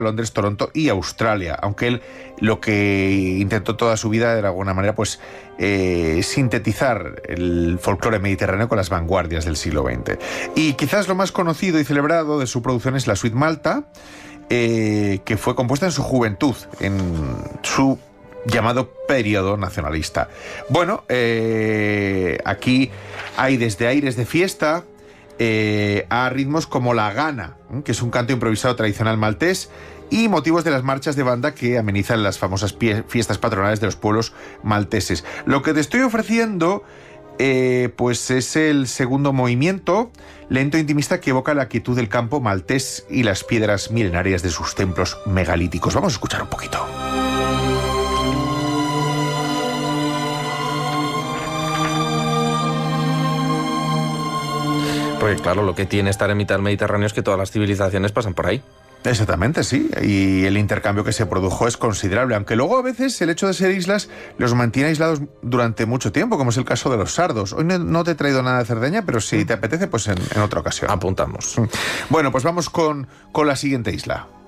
Londres, Toronto y Australia, aunque él lo que intentó toda su vida de alguna manera pues sintetizar el folclore mediterráneo con las vanguardias del siglo XX. Y quizás lo más conocido y celebrado de su producción es la Suite Malta, que fue compuesta en su juventud, en su llamado periodo nacionalista. Bueno, aquí hay desde aires de fiesta a ritmos como la gana, que es un canto improvisado tradicional maltés, y motivos de las marchas de banda que amenizan las famosas fiestas patronales de los pueblos malteses. Lo que te estoy ofreciendo pues es el segundo movimiento, lento e intimista, que evoca la quietud del campo maltés y las piedras milenarias de sus templos megalíticos. Vamos a escuchar un poquito. Porque claro, lo que tiene estar en mitad del Mediterráneo es que todas las civilizaciones pasan por ahí. Exactamente, sí. Y el intercambio que se produjo es considerable, aunque luego a veces el hecho de ser islas los mantiene aislados durante mucho tiempo, como es el caso de los sardos. Hoy no te he traído nada de Cerdeña, pero si te apetece, pues en otra ocasión. Apuntamos. Bueno, pues vamos con la siguiente isla.